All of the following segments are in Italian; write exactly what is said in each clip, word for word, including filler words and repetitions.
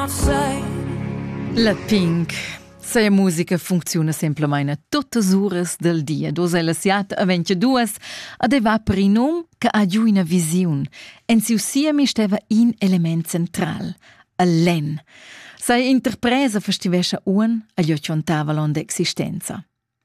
outside. La Pink. Se musica funziona semplicemente tutte le ore del dia. Dos è la siat a ventidue ed è va per un nome che ha giù una visione. En si usia mi steva un element central, il len. Se interpresa festivescia un a gli ottantavano d'existenza.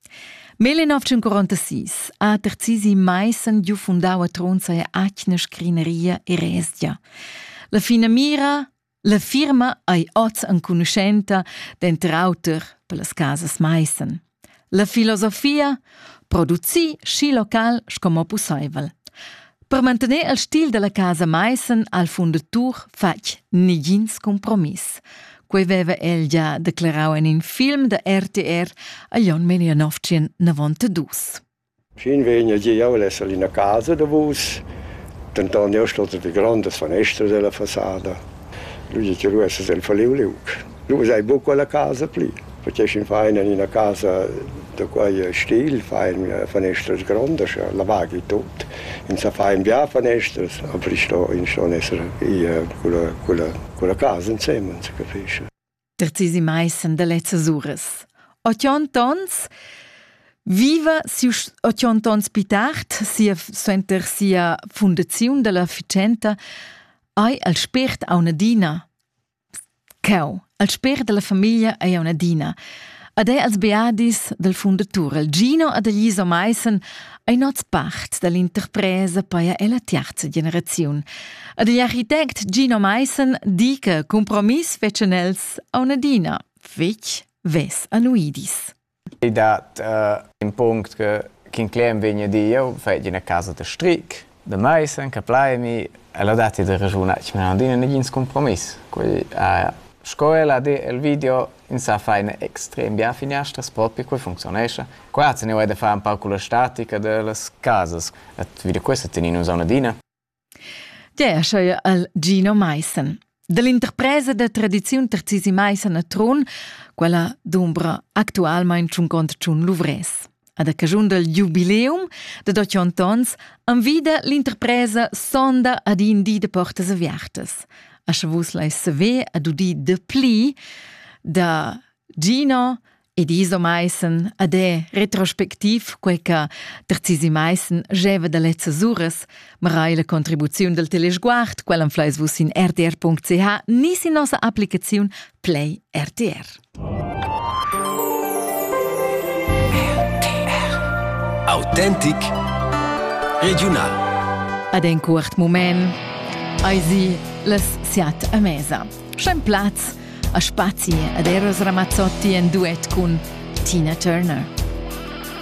millenovecentoquarantasei ha Terzisi Meissen giù fondau a tronza e acna scrineria e resdia. La fina mira La firma ai oz en conoscenta d'enter autor per las casas Meissen. La filosofia produzi sci local scomo possibile. Per mantenere il stil della casa Meissen al fondatur fac nigins compromiss. Quei veva el già declarau in un film de R T R agli anni millenovecentonovantadue. Fin vegna di io l'essere in una casa da vos, tentando io sto di grandi finestre della façada. Lui dice lui è il falliu liuk. Lui sai buco alla casa pli, perché ci fai in una casa da quel stil, fai una finestra grande, la vaghi tutto. In sa fai via finestre, ma sto in sto essere io quella quella quella casa insieme, si capisce. Terzisi Meissen de letzes ures. ottant'ons viva si ottant'ons pitart, sia suenter sia fondazione della Ficenta, ai al spert a una dina. Cau, al spert della famiglia a una dina. Ad è als beadis del fondatur, il Gino ad Elisa Meissen, ai noz part dell'interpresa poi è la terza generazione. Ad l'architect Gino Meissen dica compromiss fecenels a una dina. Fec ves anuidis. I dat uh, un punct che chi clem vegna di io, fai una casa de stric, de Meissen, che plaimi, e l'ho dato di ragione, ci non dina nessun compromesso. Quindi a scuola il video in sa fa una estrem bia finestra, proprio che funziona. Qua se ne vuoi fare un po' con la statica delle case. E video questo tenino una dina. Ja, c'è il Gino Meissen. Dell'interpresa della tradizione Terzisi Meissen a tron, quella d'ombra attualmente un conto Louvres. Ad occasione del jubileum de ottant'ons, anvida l'interpresa sonda ad indi de portas aviertas. A chavus lai seve ad udi de pli da Gino ed Iso Meissen ad è retrospectiv quei che Terzisi Meissen geva de letzes ures, marai la contribuzione del telesguard, quell'an fleis vus in r d r punct c h, nis in nostra applicazione Play R T R. Authentic regional. Ad un curt moment, eisi las siat a mesa. C'è plaz a spazi ad Eros Ramazzotti en duet con Tina Turner.